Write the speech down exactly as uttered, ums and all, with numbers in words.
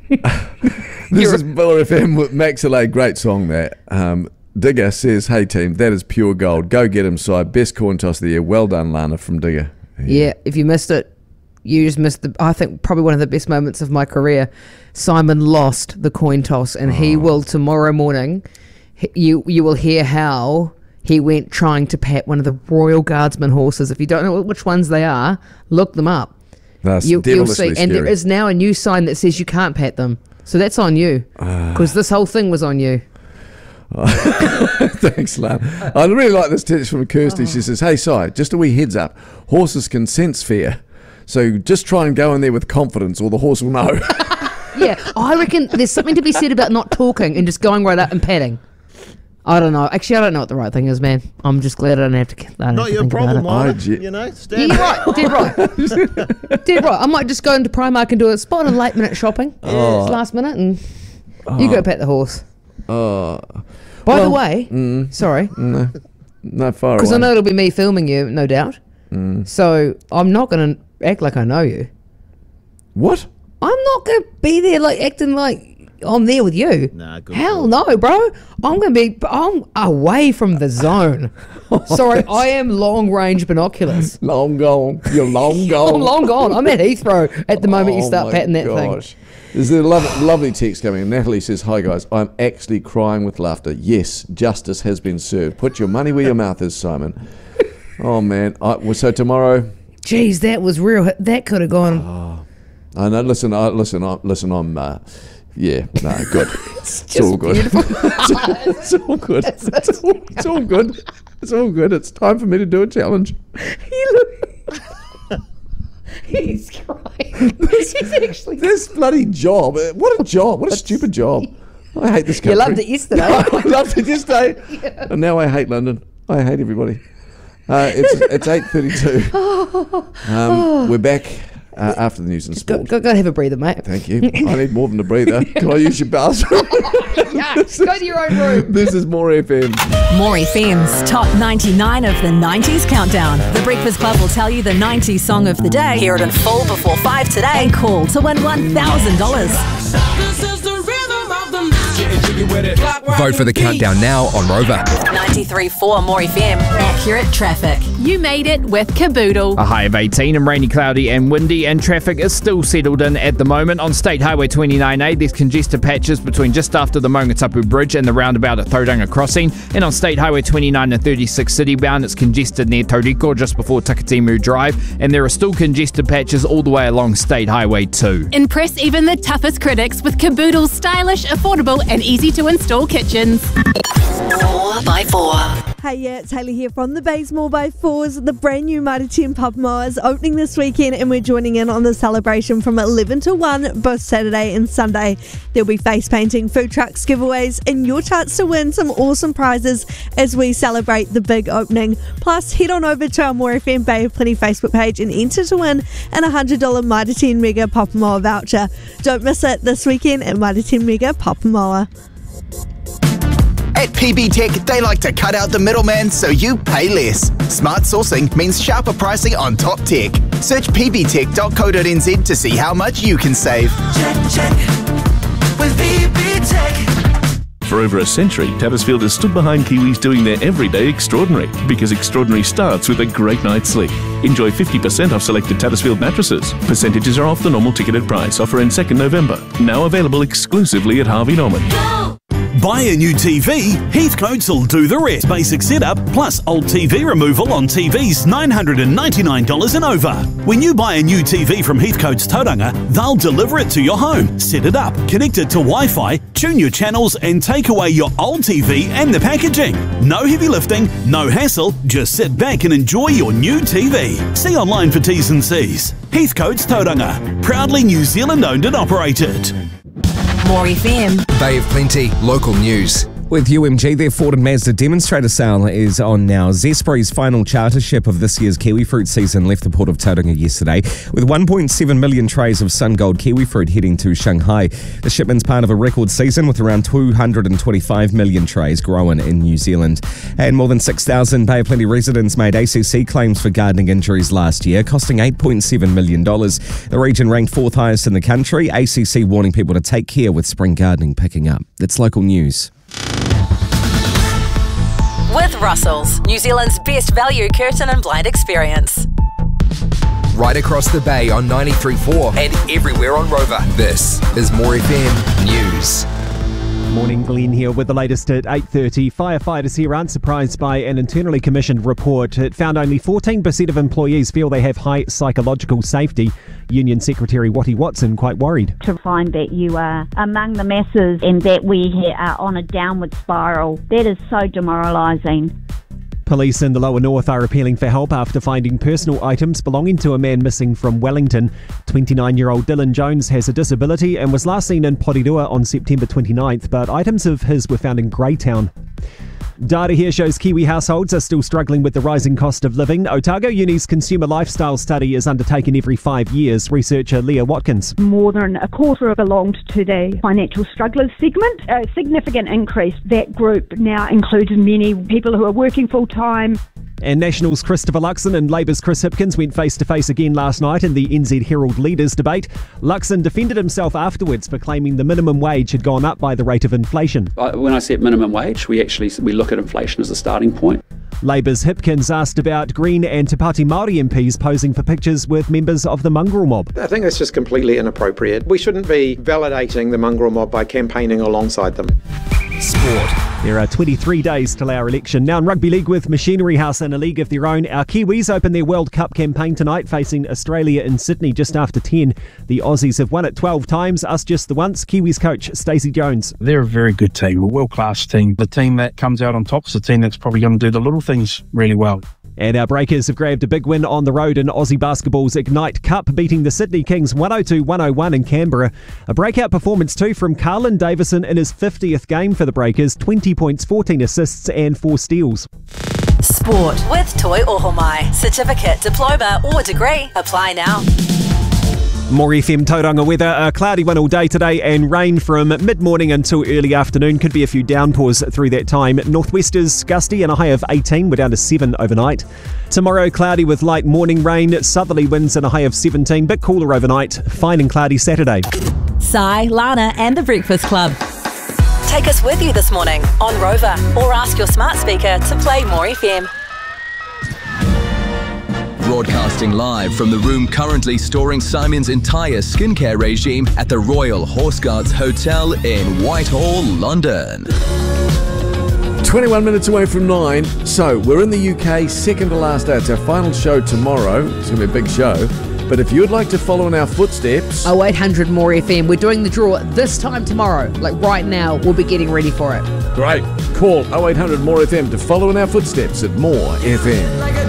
This is Miller F M with Max L A. Great song that. Um, Digger says, hey team, that is pure gold. Go get him, side. Best coin toss of the year. Well done, Lana from Digger. Yeah. yeah, if you missed it, you just missed the, I think, probably one of the best moments of my career. Simon lost the coin toss, and oh. he will tomorrow morning, he, you you will hear how he went trying to pat one of the Royal Guardsman horses. If you don't know which ones they are, look them up. That's you, you'll see. Scary. And there is now a new sign that says you can't pat them. So that's on you, because uh. this whole thing was on you. Thanks, Lan. I really like this text from Kirsty. Oh. She says, hey, Si, just a wee heads up. Horses can sense fear. So just try and go in there with confidence or the horse will know. Yeah, I reckon there's something to be said about not talking and just going right up and patting. I don't know. Actually, I don't know what the right thing is, man. I'm just glad I don't have to. I don't Not have to your think problem, about it. J- You know, stand yeah, you're right. Dead right. Dead right. I might just go into Primark and do a spot on late minute shopping. Oh. It's last minute, and oh. you go pat the horse. Oh. By well, the way, mm, sorry. No, no far away. Because I know it'll be me filming you, no doubt. Mm. So I'm not going to act like I know you. What? I'm not going to be there like acting like I'm there with you. Nah, good. Hell good. no, bro. I'm going to be, I'm away from the zone. Sorry, I am long range binoculars. Long gone. You're long gone. I'm long gone. I'm at Heathrow at the moment oh you start patting that gosh. thing. There's a lovely, lovely text coming in. Natalie says, hi guys, I'm actually crying with laughter. Yes, justice has been served. Put your money where your mouth is, Simon. Oh man. I, well, so tomorrow. Jeez, that was real. That could have gone. Oh, I know. Listen, I, listen, I, listen, I'm, uh, yeah, no, good. It's, it's all good. it's, it's all good. It's, it's, all, it's all good. It's all good. It's time for me to do a challenge. You look. He's crying. This, He's actually this bloody job. What a job. What a stupid job. I hate this country. You loved it yesterday. I loved it yesterday. Yeah. And now I hate London. I hate everybody. Uh, it's it's eight thirty-two. Um, oh. We're back uh, after the news and sport. Go, go, go have a breather, mate. Thank you. I need more than a breather. Can I use your bathroom? Yeah, go to your own room. This is More F M. More F M's Top ninety-nine of the nineties Countdown. The Breakfast Club will tell you the nineties song of the day. Hear it in full before five today. And call to win one thousand dollars. Vote for the countdown now on Rover. ninety-three point four More F M. Accurate traffic. You made it with Caboodle. A high of eighteen and rainy, cloudy and windy, and traffic is still settled in at the moment. On State Highway twenty-nine A, there's congested patches between just after the Maungatapu Bridge and the roundabout at Tauranga Crossing. And on State Highway twenty-nine and thirty-six city-bound, it's congested near Tauriko just before Takatimu Drive. And there are still congested patches all the way along State Highway two. Impress even the toughest critics with Caboodle's stylish, affordable and easy-to-install kitchens. four by four. Hey, yeah, it's Hayley here from the Baysmore by Fours. The brand new Mitre ten Papamoa is opening this weekend, and we're joining in on the celebration from eleven to one, both Saturday and Sunday. There'll be face painting, food trucks, giveaways, and your chance to win some awesome prizes as we celebrate the big opening. Plus, head on over to our More F M Bay of Plenty Facebook page and enter to win an one hundred dollars Mitre ten Mega Papamoa voucher. Don't miss it this weekend at Mitre ten Mega Papamoa. At P B Tech, they like to cut out the middleman so you pay less. Smart sourcing means sharper pricing on top tech. Search p b tech dot co dot n z to see how much you can save. Check, check with P B Tech. For over a century, Tattersfield has stood behind Kiwis doing their everyday extraordinary, because extraordinary starts with a great night's sleep. Enjoy fifty percent off selected Tattersfield mattresses. Percentages are off the normal ticketed price. Offer in second November. Now available exclusively at Harvey Norman. Go! Buy a new T V, Heathcotes will do the rest. Basic setup plus old T V removal on T Vs nine hundred ninety-nine dollars and over. When you buy a new T V from Heathcotes Tauranga, they'll deliver it to your home, set it up, connect it to Wi-Fi, tune your channels and take away your old T V and the packaging. No heavy lifting, no hassle, just sit back and enjoy your new T V. See online for T's and C's. Heathcotes Tauranga, proudly New Zealand owned and operated. More F M. Bay of Plenty, local news. With U M G, their Ford and Mazda demonstrator sale is on now. Zespri's final charter ship of this year's kiwi fruit season left the port of Tauranga yesterday, with one point seven million trays of Sun Gold kiwi fruit heading to Shanghai. The shipment's part of a record season with around two hundred twenty-five million trays grown in New Zealand. And more than six thousand Bay of Plenty residents made A C C claims for gardening injuries last year, costing eight point seven million dollars. The region ranked fourth highest in the country. A C C warning people to take care with spring gardening picking up. That's local news. With Russell's, New Zealand's best value curtain and blind experience. Right across the bay on ninety-three point four and everywhere on Rover. This is More F M News. Morning, Glenn here with the latest at eight thirty. Firefighters here aren't surprised by an internally commissioned report. It found only fourteen percent of employees feel they have high psychological safety. Union Secretary Watty Watson quite worried. To find that you are among the masses and that we are on a downward spiral, that is so demoralising. Police in the lower north are appealing for help after finding personal items belonging to a man missing from Wellington. twenty-nine-year-old Dylan Jones has a disability and was last seen in Porirua on September twenty-ninth, but items of his were found in Greytown. Data here shows Kiwi households are still struggling with the rising cost of living. Otago Uni's consumer lifestyle study is undertaken every five years. Researcher Leah Watkins. More than a quarter belonged to the financial strugglers segment, a significant increase. That group now includes many people who are working full-time. And National's Christopher Luxon and Labour's Chris Hipkins went face-to-face again last night in the N Z Herald Leaders debate. Luxon defended himself afterwards for claiming the minimum wage had gone up by the rate of inflation. When I said minimum wage, we actually we look at inflation as a starting point. Labour's Hipkins asked about Green and Te Pāti Māori M Ps posing for pictures with members of the mongrel mob. I think that's just completely inappropriate. We shouldn't be validating the mongrel mob by campaigning alongside them. Sport. There are twenty-three days till our election. Now in Rugby League, with Machinery House in a league of their own, our Kiwis open their World Cup campaign tonight facing Australia in Sydney just after ten. The Aussies have won it twelve times, us just the once. Kiwis coach Stacey Jones. They're a very good team, a world-class team. The team that comes out on top is the team that's probably going to do the little things really well. And our Breakers have grabbed a big win on the road in Aussie Basketball's Ignite Cup, beating the Sydney Kings one oh two one oh one in Canberra. A breakout performance too from Carlin Davison in his fiftieth game for the Breakers, twenty points, fourteen assists and four steals. Sport with Toi Ohomai. Certificate, diploma or degree. Apply now. More F M Tauranga weather, a cloudy one all day today and rain from mid-morning until early afternoon. Could be a few downpours through that time. Northwesters gusty and a high of eighteen. We're down to seven overnight. Tomorrow cloudy with light morning rain. Southerly winds and a high of seventeen. Bit cooler overnight. Fine and cloudy Saturday. Sai, Lana and the Breakfast Club. Take us with you this morning on Rover or ask your smart speaker to play More F M. Broadcasting live from the room currently storing Simon's entire skincare regime at the Royal Horse Guards Hotel in Whitehall, London. twenty-one minutes away from nine. So we're in the U K, second to last day. It's our final show tomorrow. It's going to be a big show. But if you would like to follow in our footsteps... oh eight hundred More F M. We're doing the draw this time tomorrow. Like right now, we'll be getting ready for it. Great. Call oh eight hundred More F M to follow in our footsteps at More F M.